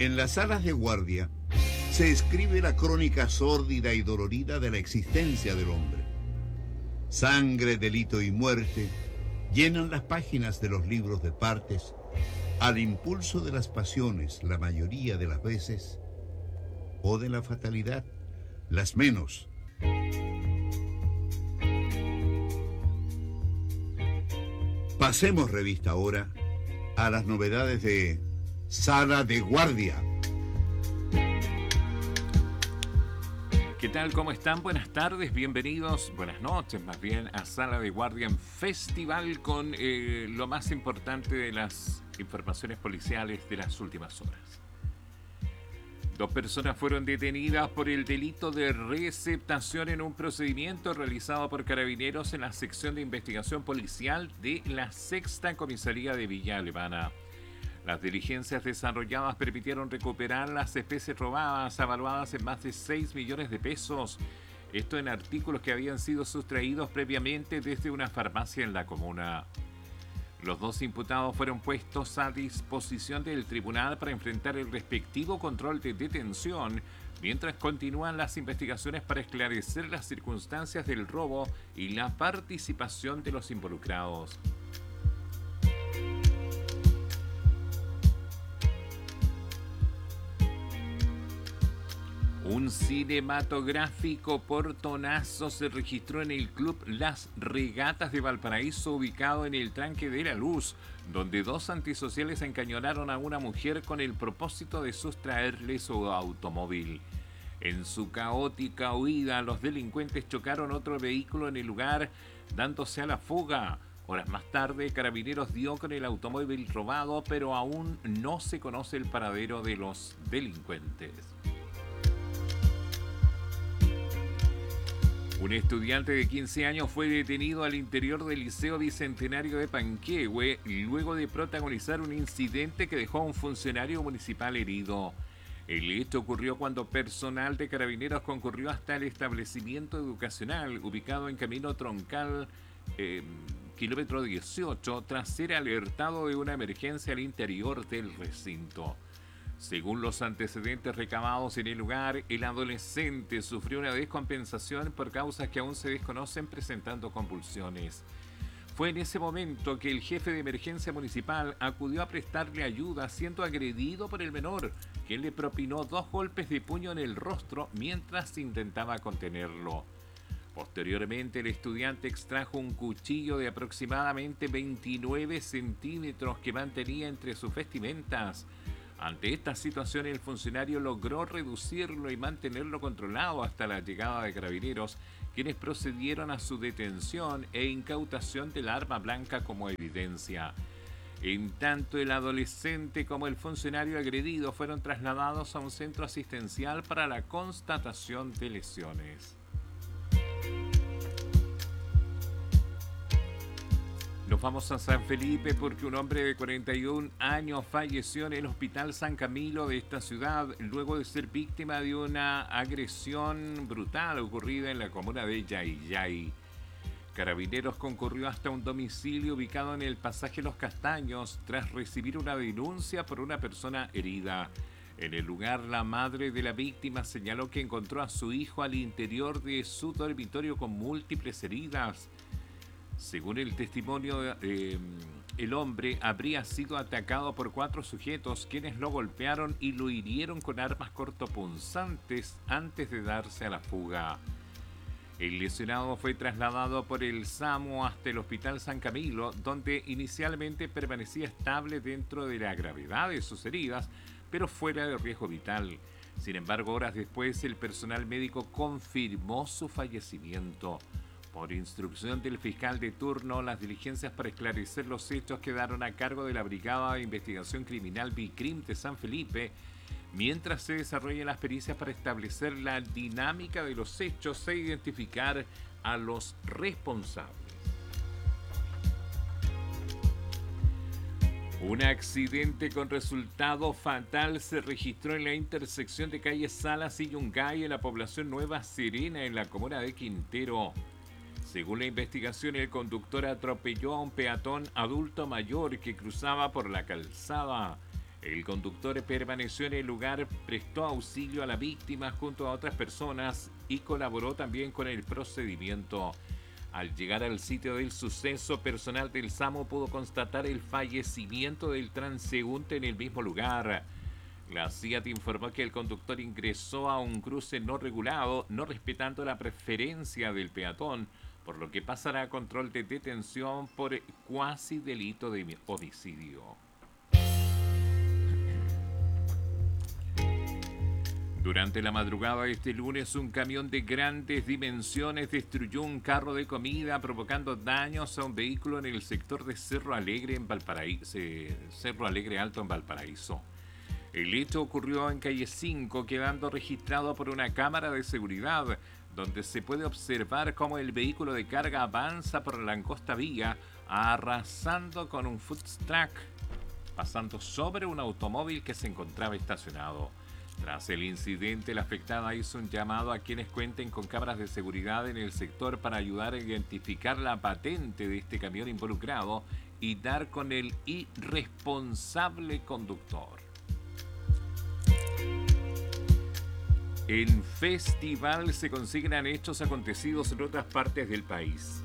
En las salas de guardia se escribe la crónica sórdida y dolorida de la existencia del hombre. Sangre, delito y muerte llenan las páginas de los libros de partes al impulso de las pasiones la mayoría de las veces, o de la fatalidad las menos. Pasemos revista ahora a las novedades de Sala de Guardia. ¿Qué tal? ¿Cómo están? Buenas tardes, bienvenidos, buenas noches más bien, a Sala de Guardia en Festival con lo más importante de las informaciones policiales de las últimas horas. 2 personas fueron detenidas por el delito de receptación en un procedimiento realizado por Carabineros en la sección de investigación policial de la 6ª Comisaría de Villa Alemana. Las diligencias desarrolladas permitieron recuperar las especies robadas, evaluadas en más de 6 millones de pesos. Esto en artículos que habían sido sustraídos previamente desde una farmacia en la comuna. Los 2 imputados fueron puestos a disposición del tribunal para enfrentar el respectivo control de detención, mientras continúan las investigaciones para esclarecer las circunstancias del robo y la participación de los involucrados. Un cinematográfico portonazo se registró en el Club Las Regatas de Valparaíso, ubicado en el Tranque de la Luz, donde 2 antisociales encañonaron a una mujer con el propósito de sustraerle su automóvil. En su caótica huida, los delincuentes chocaron otro vehículo en el lugar, dándose a la fuga. Horas más tarde, Carabineros dio con el automóvil robado, pero aún no se conoce el paradero de los delincuentes. Un estudiante de 15 años fue detenido al interior del Liceo Bicentenario de Panquehue luego de protagonizar un incidente que dejó a un funcionario municipal herido. El hecho ocurrió cuando personal de Carabineros concurrió hasta el establecimiento educacional ubicado en Camino Troncal, kilómetro 18, tras ser alertado de una emergencia al interior del recinto. Según los antecedentes recabados en el lugar, el adolescente sufrió una descompensación por causas que aún se desconocen, presentando convulsiones. Fue en ese momento que el jefe de emergencia municipal acudió a prestarle ayuda, siendo agredido por el menor, quien le propinó 2 golpes de puño en el rostro mientras intentaba contenerlo. Posteriormente, el estudiante extrajo un cuchillo de aproximadamente 29 centímetros que mantenía entre sus vestimentas. Ante esta situación, el funcionario logró reducirlo y mantenerlo controlado hasta la llegada de Carabineros, quienes procedieron a su detención e incautación del arma blanca como evidencia. En tanto, el adolescente como el funcionario agredido fueron trasladados a un centro asistencial para la constatación de lesiones. Nos vamos a San Felipe porque un hombre de 41 años falleció en el Hospital San Camilo de esta ciudad luego de ser víctima de una agresión brutal ocurrida en la comuna de Yayay. Carabineros concurrió hasta un domicilio ubicado en el pasaje Los Castaños tras recibir una denuncia por una persona herida. En el lugar, la madre de la víctima señaló que encontró a su hijo al interior de su dormitorio con múltiples heridas. Según el testimonio, el hombre habría sido atacado por 4 sujetos quienes lo golpearon y lo hirieron con armas cortopunzantes antes de darse a la fuga. El lesionado fue trasladado por el SAMU hasta el Hospital San Camilo, donde inicialmente permanecía estable dentro de la gravedad de sus heridas, pero fuera de riesgo vital. Sin embargo, horas después, el personal médico confirmó su fallecimiento. Por instrucción del fiscal de turno, las diligencias para esclarecer los hechos quedaron a cargo de la Brigada de Investigación Criminal BICRIM de San Felipe, mientras se desarrollan las pericias para establecer la dinámica de los hechos e identificar a los responsables. Un accidente con resultado fatal se registró en la intersección de calles Salas y Yungay en la población Nueva Serena, en la comuna de Quintero. Según la investigación, el conductor atropelló a un peatón adulto mayor que cruzaba por la calzada. El conductor permaneció en el lugar, prestó auxilio a la víctima junto a otras personas y colaboró también con el procedimiento. Al llegar al sitio del suceso, personal del SAMU pudo constatar el fallecimiento del transeúnte en el mismo lugar. La CIAT informó que el conductor ingresó a un cruce no regulado, no respetando la preferencia del peatón, por lo que pasará a control de detención por cuasi delito de homicidio. Durante la madrugada de este lunes, un camión de grandes dimensiones destruyó un carro de comida, provocando daños a un vehículo en el sector de Cerro Alegre, en Valparaíso, Cerro Alegre Alto, en Valparaíso. El hecho ocurrió en calle 5, quedando registrado por una cámara de seguridad, donde se puede observar cómo el vehículo de carga avanza por la angosta vía, arrasando con un food truck, pasando sobre un automóvil que se encontraba estacionado. Tras el incidente, la afectada hizo un llamado a quienes cuenten con cámaras de seguridad en el sector para ayudar a identificar la patente de este camión involucrado y dar con el irresponsable conductor. En festival se consignan hechos acontecidos en otras partes del país.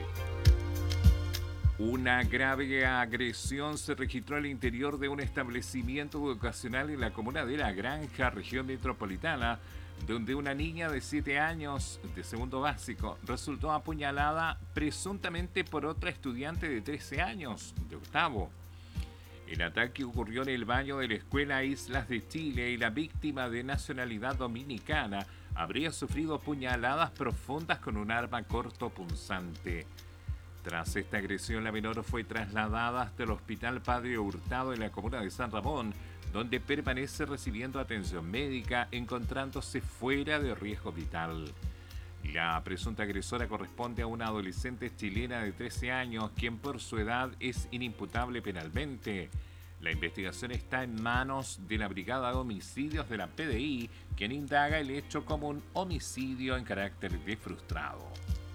Una grave agresión se registró al interior de un establecimiento educacional en la comuna de La Granja, región metropolitana, donde una niña de 7 años de segundo básico resultó apuñalada presuntamente por otra estudiante de 13 años de octavo. El ataque ocurrió en el baño de la escuela Islas de Chile y la víctima, de nacionalidad dominicana, habría sufrido puñaladas profundas con un arma cortopunzante. Tras esta agresión, la menor fue trasladada hasta el Hospital Padre Hurtado en la comuna de San Ramón, donde permanece recibiendo atención médica, encontrándose fuera de riesgo vital. La presunta agresora corresponde a una adolescente chilena de 13 años, quien por su edad es inimputable penalmente. La investigación está en manos de la Brigada de Homicidios de la PDI, quien indaga el hecho como un homicidio en carácter de frustrado.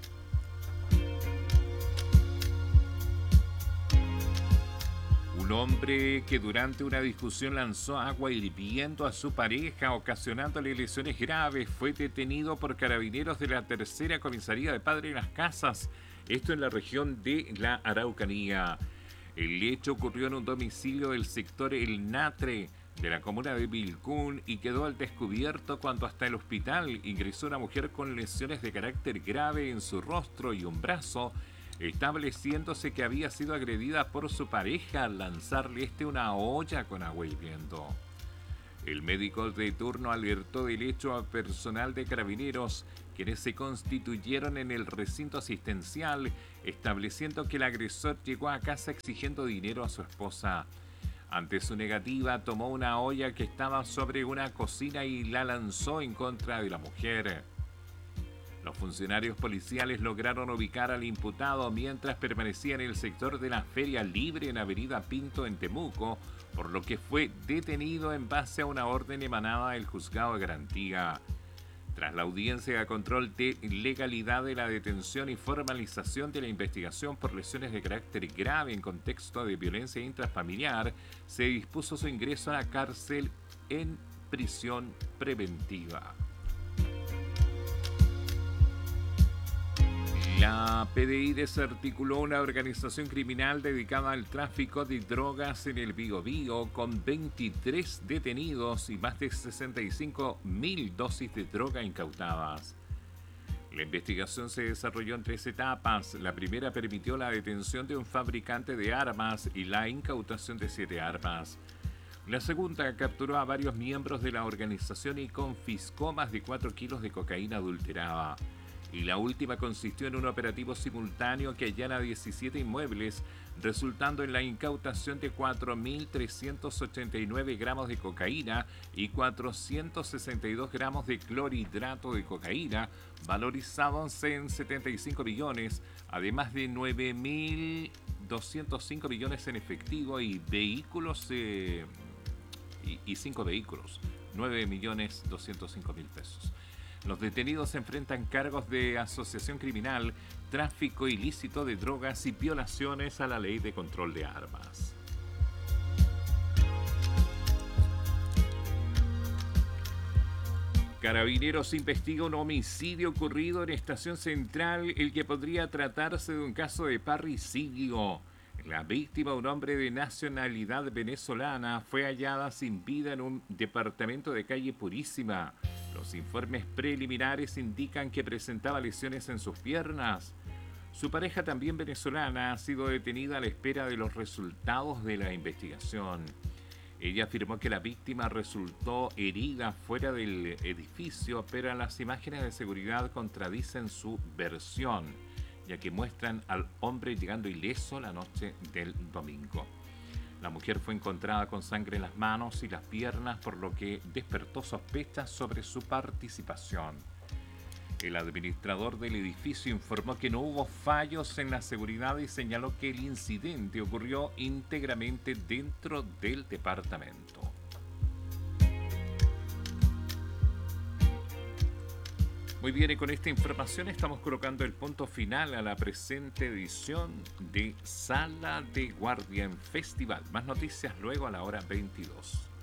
Un hombre que durante una discusión lanzó agua hirviendo a su pareja, ocasionándole lesiones graves, fue detenido por carabineros de la Tercera Comisaría de Padre Las Casas, esto en la región de la Araucanía. El hecho ocurrió en un domicilio del sector El Natre, de la comuna de Vilcún, y quedó al descubierto cuando hasta el hospital ingresó una mujer con lesiones de carácter grave en su rostro y un brazo, estableciéndose que había sido agredida por su pareja al lanzarle una olla con agua hirviendo. El médico de turno alertó del hecho a personal de carabineros, quienes se constituyeron en el recinto asistencial, estableciendo que el agresor llegó a casa exigiendo dinero a su esposa. Ante su negativa, tomó una olla que estaba sobre una cocina y la lanzó en contra de la mujer. Los funcionarios policiales lograron ubicar al imputado mientras permanecía en el sector de la Feria Libre en Avenida Pinto, en Temuco, por lo que fue detenido en base a una orden emanada del Juzgado de Garantía. Tras la audiencia de control de legalidad de la detención y formalización de la investigación por lesiones de carácter grave en contexto de violencia intrafamiliar, se dispuso su ingreso a la cárcel en prisión preventiva. La PDI desarticuló una organización criminal dedicada al tráfico de drogas en el Biobío, con 23 detenidos y más de 65.000 dosis de droga incautadas. La investigación se desarrolló en 3 etapas. La primera permitió la detención de un fabricante de armas y la incautación de 7 armas. La segunda capturó a varios miembros de la organización y confiscó más de 4 kilos de cocaína adulterada. Y la última consistió en un operativo simultáneo que allana 17 inmuebles, resultando en la incautación de 4.389 gramos de cocaína y 462 gramos de clorhidrato de cocaína, valorizados en 75 millones, además de 9.205 millones en efectivo y vehículos y 5 vehículos, 9.205.000 pesos. Los detenidos enfrentan cargos de asociación criminal, tráfico ilícito de drogas y violaciones a la ley de control de armas. Carabineros investiga un homicidio ocurrido en Estación Central, el que podría tratarse de un caso de parricidio. La víctima, un hombre de nacionalidad venezolana, fue hallada sin vida en un departamento de calle Purísima. Los informes preliminares indican que presentaba lesiones en sus piernas. Su pareja, también venezolana, ha sido detenida a la espera de los resultados de la investigación. Ella afirmó que la víctima resultó herida fuera del edificio, pero las imágenes de seguridad contradicen su versión, ya que muestran al hombre llegando ileso la noche del domingo. La mujer fue encontrada con sangre en las manos y las piernas, por lo que despertó sospechas sobre su participación. El administrador del edificio informó que no hubo fallos en la seguridad y señaló que el incidente ocurrió íntegramente dentro del departamento. Muy bien, y con esta información estamos colocando el punto final a la presente edición de Sala de Guardia en Festival. Más noticias luego a la hora 22.